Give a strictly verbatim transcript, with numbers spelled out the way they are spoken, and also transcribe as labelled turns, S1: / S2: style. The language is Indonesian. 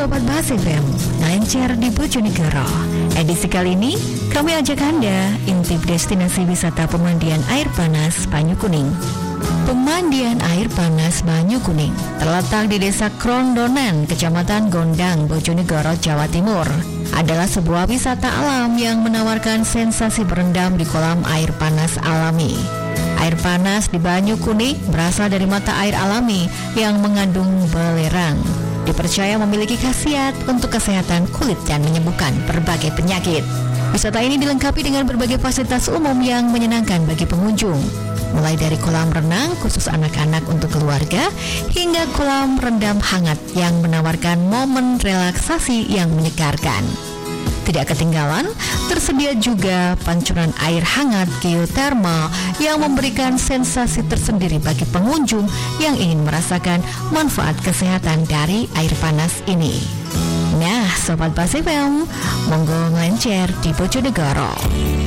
S1: Sobat Bahas F M, Lancar di Bojonegoro. Edisi kali ini, kami ajak Anda intip destinasi wisata pemandian air panas Banyu Kuning. Pemandian air panas Banyu Kuning terletak di Desa Krondonan, Kecamatan Gondang, Bojonegoro, Jawa Timur. Adalah sebuah wisata alam yang menawarkan sensasi berendam di kolam air panas alami. Air panas di Banyu Kuning berasal dari mata air alami yang mengandung belerang. Dipercaya memiliki khasiat untuk kesehatan kulit dan menyembuhkan berbagai penyakit. Wisata ini dilengkapi dengan berbagai fasilitas umum yang menyenangkan bagi pengunjung, mulai dari kolam renang khusus anak-anak untuk keluarga hingga kolam rendam hangat yang menawarkan momen relaksasi yang menyegarkan. Tidak ketinggalan, tersedia juga pancuran air hangat geotermal yang memberikan sensasi tersendiri bagi pengunjung yang ingin merasakan manfaat kesehatan dari air panas ini. Nah, Sobat Bahas F M, monggo ngelencer di Bojonegoro.